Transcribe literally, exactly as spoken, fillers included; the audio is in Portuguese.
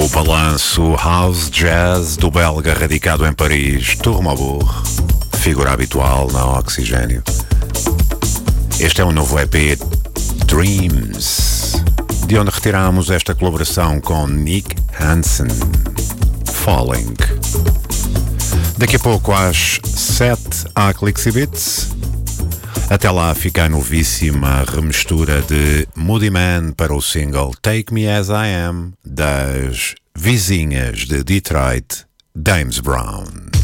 balanço house jazz do belga radicado em Paris, Tourmaubourg, figura habitual na Oxigênio. Este é um novo E P, Dreams, de onde retiramos esta colaboração com Nick Hansen, Falling. Daqui a pouco às sete há Clixy Beats. Até lá fica a novíssima remistura de Moody Man para o single Take Me As I Am das vizinhas de Detroit, James Brown.